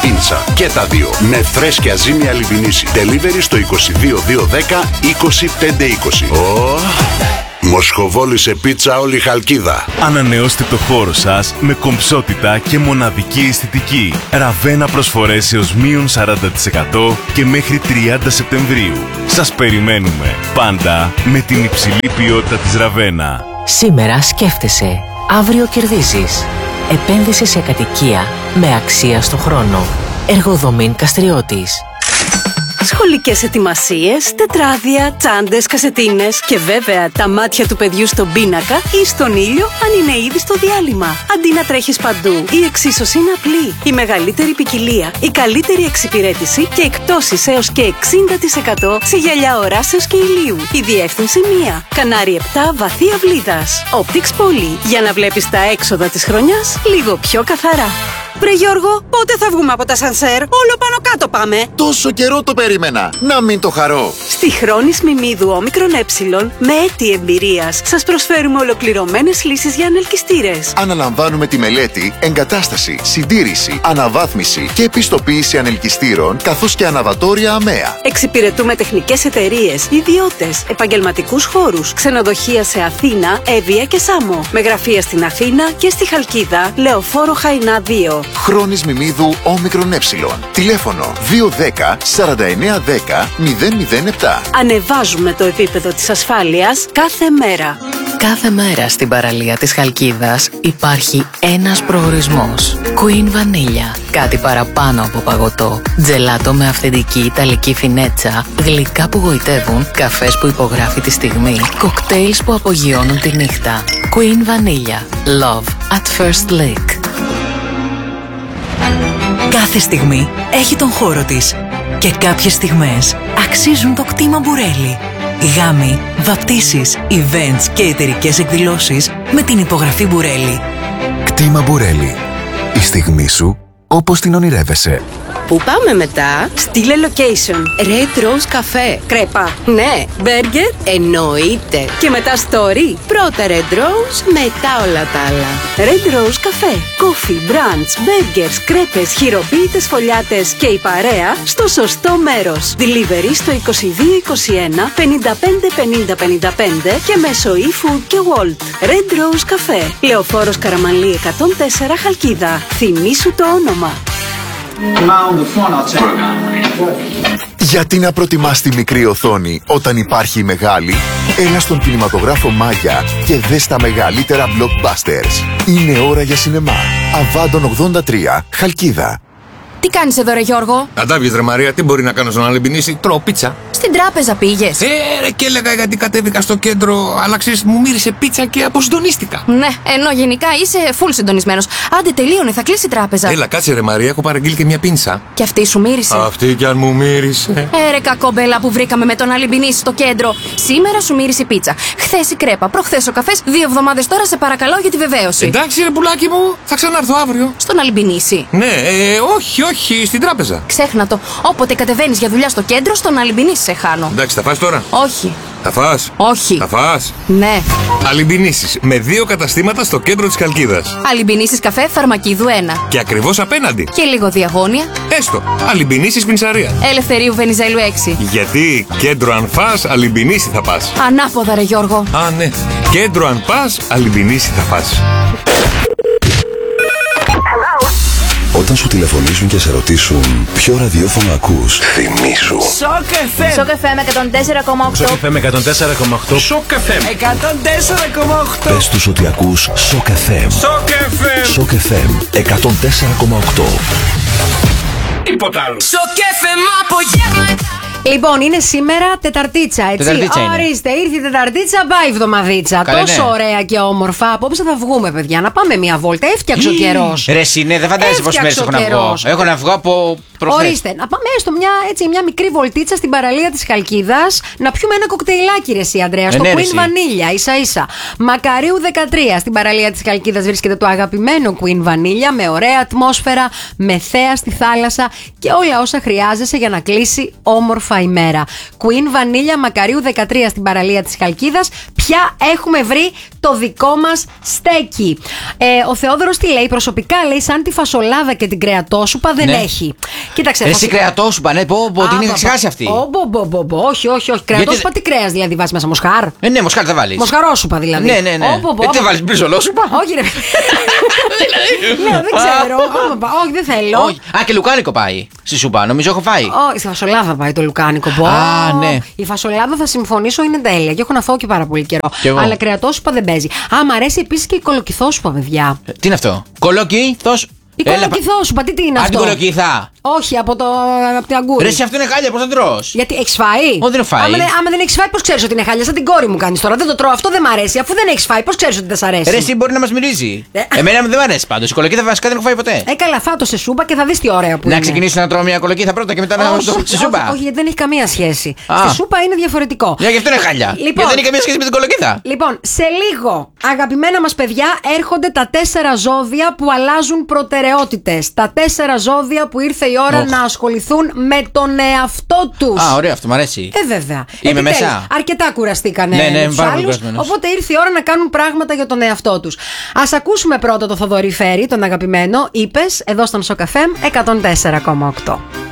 πίτσα και τα δύο με φρέσκια ζύμη Αλιμπινίση. Delivery στο 22210 20520. Μοσχοβόλησε πίτσα όλη η Χαλκίδα. Ανανεώστε το χώρο σας με κομψότητα και μοναδική αισθητική. Ραβένα προσφορές έως μείον 40% και μέχρι 30 Σεπτεμβρίου. Σας περιμένουμε πάντα με την υψηλή ποιότητα της Ραβένα. Σήμερα σκέφτεσαι, αύριο κερδίζεις. Επένδυση σε κατοικία με αξία στο χρόνο. Εργοδομήν Καστριώτης. Σχολικές ετοιμασίες, τετράδια, τσάντες, κασετίνες και βέβαια τα μάτια του παιδιού στον πίνακα ή στον ήλιο αν είναι ήδη στο διάλειμμα. Αντί να τρέχεις παντού, η εξίσωση είναι απλή. Η μεγαλύτερη ποικιλία, η καλύτερη εξυπηρέτηση και εκπτώσεις έως και 60% σε γυαλιά οράσεως και ηλίου. Η διεύθυνση 1. Κανάρι 7 Βαθία Βλίδας. Optics Poly. Για να βλέπεις τα έξοδα της χρονιάς λίγο πιο καθαρά. Βρε Γιώργο, πότε θα βγούμε από τα σανσέρ? Όλο πάνω κάτω πάμε. Τόσο καιρό το περίμενα. Να μην το χαρώ. Στη Χρόνης Μιμίδου Όμικρον Ε με έτη εμπειρίας σας προσφέρουμε ολοκληρωμένες λύσεις για ανελκυστήρες. Αναλαμβάνουμε τη μελέτη, εγκατάσταση, συντήρηση, αναβάθμιση και επιστοποίηση ανελκυστήρων καθώς και αναβατόρια ΑΜΕΑ. Εξυπηρετούμε τεχνικές εταιρείες, ιδιώτες, επαγγελματικούς χώρους, ξενοδοχεία σε Αθήνα, Εύβοια και Σάμο. Με γραφεία στην Αθήνα και στη Χαλκίδα, Λεωφόρο Χαϊνά 2. Χρόνης Μιμίδου Όμικρον Ε. Τηλέφωνο 210 4910 007. Ανεβάζουμε το επίπεδο της ασφάλειας κάθε μέρα. Κάθε μέρα στην παραλία της Χαλκίδας υπάρχει ένας προορισμός. Queen Vanilla. Κάτι παραπάνω από παγωτό. Τζελάτο με αυθεντική ιταλική φινέτσα. Γλυκά που γοητεύουν. Καφές που υπογράφει τη στιγμή. Κοκτέιλς που απογειώνουν τη νύχτα. Queen Vanilla. Love at first lick. Κάθε στιγμή έχει τον χώρο της. Και κάποιες στιγμές αξίζουν το κτήμα Μπουρέλι. Γάμοι, βαπτίσεις, events και εταιρικές εκδηλώσεις με την υπογραφή Μπουρέλι. Κτήμα Μπουρέλι. Η στιγμή σου όπως την ονειρεύεσαι. Πού πάμε μετά? Στείλε location. Red Rose Cafe. Κρέπα. Ναι. Burger. Εννοείται. Και μετά story. Πρώτα Red Rose, μετά όλα τα άλλα. Red Rose Cafe. Coffee, brunch, burgers, κρέπες, χειροποίητες φωλιάτες και η παρέα στο σωστό μέρος. Delivery στο 2221 55 50 55 και μέσω eFood και Wolt. Red Rose Cafe. Λεωφόρος Καραμανλή 104 Χαλκίδα. Θυμήσου το όνομα. Γιατί να προτιμάς τη μικρή οθόνη όταν υπάρχει η μεγάλη? Έλα στον κινηματογράφο Μάγια και δες τα μεγαλύτερα blockbusters. Είναι ώρα για σινεμά. Αβάντων 83, Χαλκίδα. Τι κάνεις εδώ, ρε Γιώργο? Αντάβιες, ρε Μαρία, τι μπορεί να κάνω στον Αλεμπινίση? Τρώω πίτσα. Στην τράπεζα πήγες? Ρε, και έλεγα γιατί κατέβηκα στο κέντρο, αλλά ξέρεις, μου μύρισε πίτσα και αποσυντονίστηκα. Ναι, ενώ γενικά είσαι full συντονισμένος. Άντε, τελείωνε, θα κλείσει η τράπεζα. Έλα, κάτσε, ρε Μαρία, έχω παραγγείλει και μια πίνσα. Και αυτή σου μύρισε? Αυτή κι αν μου μύρισε. Ρε κακόμπελα που βρήκαμε με τον Αλεμπινίση στο κέντρο. Σήμερα σου μύρισε η πίτσα. Χθες η κρέπα, προχθές ο καφές. 2 εβδομάδες τώρα σε παρακαλώ για τη βεβαίωση. Εντάξει, ρε πουλάκι μου, θα ξανάρθω αύριο. Στον Αλεμπινίση? Ναι, όχι, στην τράπεζα. Ξέχνα το. Όποτε κατεβαίνεις για δουλειά στο κέντρο, στον Αλεμπινίση σε χάνω. Εντάξει, θα φας τώρα? Όχι. Θα φας? Όχι. Θα φας? Ναι. Αλεμπινίσεις με 2 καταστήματα στο κέντρο της Χαλκίδας. Αλεμπινίσεις καφέ Φαρμακίδου 1. Και ακριβώς απέναντι. Και λίγο διαγώνια. Έστω. Αλεμπινίσεις πινσαρία. Ελευθερίου Βενιζέλου 6. Γιατί κέντρο αν φας, Αλεμπινίση θα πας. Ανάποδα, ρε Γιώργο. Α, ναι. Κέντρο αν πας, Αλεμπινίση θα πας. Όταν σου τηλεφωνήσουν και σε ρωτήσουν ποιο ραδιόφωνο ακούς, θυμήσου. Σοκ FM. Σοκ FM 104,8. Σοκ FM 104,8. Σοκ FM 104,8. Πες τους ότι ακούς Σοκ FM. Σοκ FM. Σοκ FM 104,8. Τίποτα άλλο. Σοκ FM απογεύμα. Λοιπόν, είναι σήμερα Τεταρτίτσα, έτσι. Ορίστε, ήρθε η Τεταρτίτσα, πάει η εβδομαδίτσα. Τόσο ωραία και όμορφα. Απόψε θα βγούμε, παιδιά, να πάμε μια βόλτα. Έφτιαξε ο καιρός. Ρε, ναι, δεν φαντάζεσαι πόσες μέρες έχω να βγω. Έχω να βγω από προχθές. Ορίστε, να πάμε έστω μια μικρή βολτίτσα στην παραλία της Χαλκίδας, να πιούμε ένα κοκτέιλάκι, ρε εσύ, Ανδρέα, στο Queen Vanilla, ίσα-ίσα. Μακαρίου 13, στην παραλία της Χαλκίδας βρίσκεται το αγαπημένο Queen Vanilla, με ωραία ατμόσφαιρα, με θέα στη θάλασσα και όλα όσα χρειάζεσαι για να κλείσει όμορφο ημέρα. Queen Vanilla Μακαρίου 13 στην παραλία της Χαλκίδας. Πια έχουμε βρει το δικό μας στέκι. Ο Θεόδωρος τι λέει? Προσωπικά λέει σαν τη φασολάδα και την κρεατόσουπα δεν έχει. Κοίταξε. Εσύ κρεατόσουπα, ναι, την είχα ξεχάσει αυτή. Όχι. Κρεατόσουπα τι κρέας δηλαδή βάζει μέσα? Μοσχάρ? Ναι, μοσχάρ θα βάλει. Μοσχαρόσουπα δηλαδή. Ναι. Δεν βάλει μπριζολόσουπα? Όχι, ρε. Δεν ξέρω. Όχι, δεν θέλω. Α, και λουκάνικο πάει στη σούπα, νομίζω έχω φάει. Στη φασολάδα πάει το λουκάνικο. Α, ναι. Η φασολάδα θα συμφωνήσω είναι τέλεια και έχω να φάω και πάρα πολύ καιρό. Αλλά κρεατόσουπα δεν παίζει. Μ' αρέσει επίσης και η κολοκυθόσουπα, παιδιά. Τι είναι αυτό? Κολοκυθόσουπα. Η κολοκυθόσουπα, τι είναι αυτό? Από την κολοκυθά. Όχι, από την αγκούρη. Ρε, εσύ αυτό είναι χάλια, πώς θα τρως? Γιατί έχεις φάει? Όχι, δεν έχω φάει. Άμα δεν έχεις φάει, πώς ξέρεις ότι είναι χάλια? Σαν την κόρη μου κάνεις τώρα. Δεν το τρώω, αυτό δεν μ' αρέσει. Αφού δεν έχεις φάει, πώς ξέρεις ότι δεν σ' αρέσει? Ρε, εσύ μπορεί να μας μυρίζει. Εμένα δεν μ' αρέσει πάντως. Η κολοκύθα βασικά δεν έχω φάει ποτέ. Καλά, φάτο σε σούπα και θα δεις τι ωραία που είναι. Να ξεκινήσω να τρώω μια κολοκύθα πρώτα και μετά να το σε σούπα. Όχι, γιατί δεν έχει καμία σχέση. Στη σούπα είναι διαφορετικό. Γι' αυτό είναι χάλια. Γιατί δεν έχει καμία σχέση με την κολοκύθα. Λοιπόν, σε λίγο, αγαπημένα μας παιδιά, έρχονται τα 4 ζώδια που αλλάζουν προτεραιότητες. Τα 4 ζώδια που ήρθε η ώρα να ασχοληθούν με τον εαυτό τους. Ωραίο αυτό, μου αρέσει. Βέβαια. Είμαι μέσα. Αρκετά κουραστήκανε. Ναι, πάρα πολύ κουρασμένος. Οπότε ήρθε η ώρα να κάνουν πράγματα για τον εαυτό τους. Ας ακούσουμε πρώτα το Θοδωρή Φέρη, τον αγαπημένο. Είπες, εδώ στον Σοκ FM 104,8.